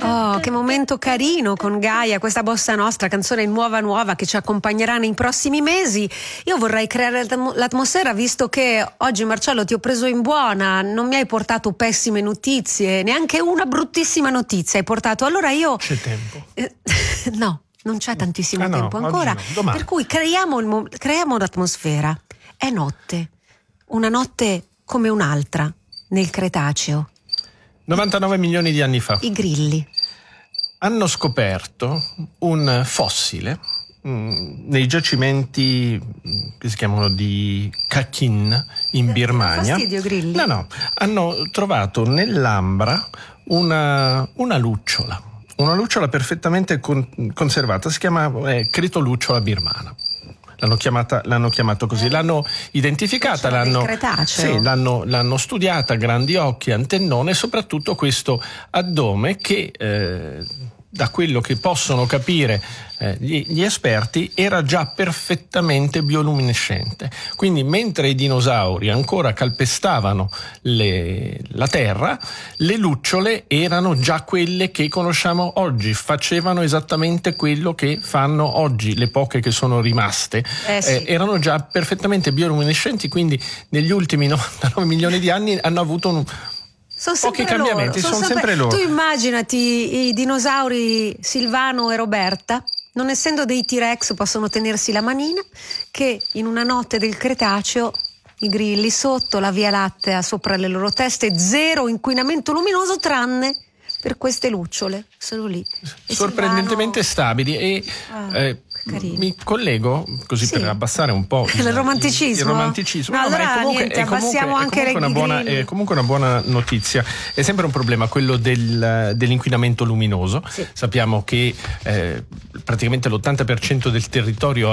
Oh, che momento carino con Gaia, questa bossa nostra, canzone nuova che ci accompagnerà nei prossimi mesi. Io vorrei creare l'atmosfera, visto che oggi, Marcello, ti ho preso in buona, non mi hai portato pessime notizie, neanche una bruttissima notizia hai portato. Allora io... C'è tempo? No, non c'è tantissimo tempo ancora, no, per cui creiamo l'atmosfera. È notte, una notte come un'altra nel Cretaceo. 99 milioni di anni fa. I grilli hanno scoperto un fossile nei giacimenti che si chiamano di Kakhin in Birmania. Fastidio, grilli? No, hanno trovato nell'ambra una lucciola. Una lucciola perfettamente conservata, si chiama cretolucciola birmana. L'hanno chiamato così, l'hanno identificata, l'hanno studiata, grandi occhi, antennone e soprattutto questo addome che da quello che possono capire gli esperti era già perfettamente bioluminescente. Quindi mentre i dinosauri ancora calpestavano la terra, le lucciole erano già quelle che conosciamo oggi, facevano esattamente quello che fanno oggi le poche che sono rimaste. Sì. Erano già perfettamente bioluminescenti, quindi negli ultimi 99 milioni di anni hanno avuto pochi cambiamenti, sono sempre loro. Tu immaginati i dinosauri Silvano e Roberta, non essendo dei T-Rex possono tenersi la manina, che in una notte del Cretaceo i grilli sotto, la Via Lattea sopra le loro teste, zero inquinamento luminoso tranne per queste lucciole, sono lì. Sorprendentemente stabili e mi collego così per abbassare un po' il romanticismo. No, allora abbassiamo anche è comunque una buona notizia. È sempre un problema quello dell'inquinamento luminoso. Sì. Sappiamo che praticamente l'80% del territorio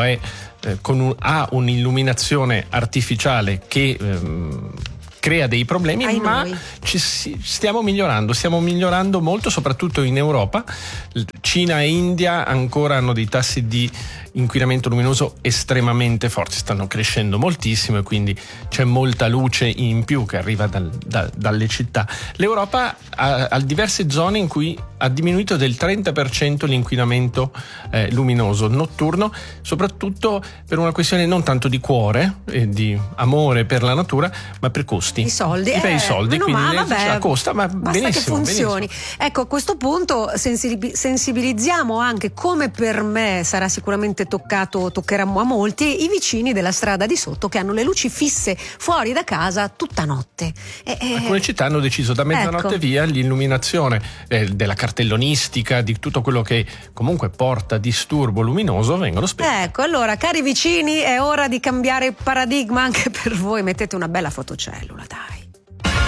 ha un'illuminazione artificiale che crea dei problemi, ma stiamo migliorando molto, soprattutto in Europa. Cina e India ancora hanno dei tassi di inquinamento luminoso estremamente forti, stanno crescendo moltissimo e quindi c'è molta luce in più che arriva dalle città. L'Europa ha diverse zone in cui ha diminuito del 30% l'inquinamento luminoso notturno, soprattutto per una questione non tanto di cuore e di amore per la natura, ma per costi. I soldi. I soldi, quindi costa, ma basta benissimo, che funzioni. Benissimo. Ecco, a questo punto sensibilizziamo anche, come per me sarà sicuramente toccherà a molti, i vicini della strada di sotto che hanno le luci fisse fuori da casa tutta notte. Alcune città hanno deciso da mezzanotte via l'illuminazione della cartellonistica, di tutto quello che comunque porta disturbo luminoso, vengono spenti. Ecco, allora, cari vicini, è ora di cambiare paradigma anche per voi. Mettete una bella fotocellula, dai.